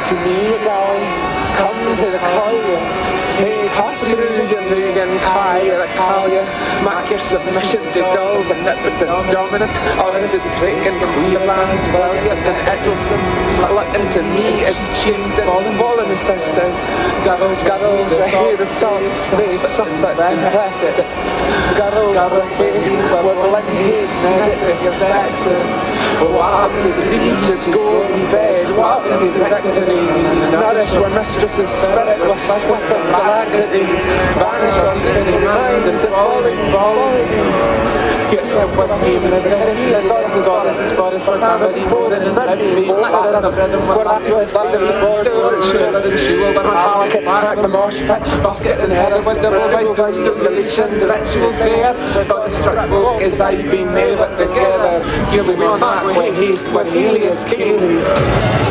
to me, come to the call. Hey, cut through the vegan Kaya, the Kaya, mark your submission to dolls and omnipotent dominant. Ours is taken Queerland's valiant and Eccleston. Looking to me as chiefed and fallen sisters. Girls, I the salt space suffered and infected. Girls, we're like hates, negative sexes. Walk to the beaches, go in bed, walk into victory. Nourish your mistress's spirit with swiftest alacrity. Vanish your fading eyes and follow me. Get up with me, the Lord is all this is for us, for comedy more than an enemy. Let the bread and what I was valid board, and she will but my power gets cracked the mosh pit. Basket and head of winter voice, stimulations, ritual prayer. God struck folk as I've been nailed together. Here we may mark with haste, with Helios Cayley.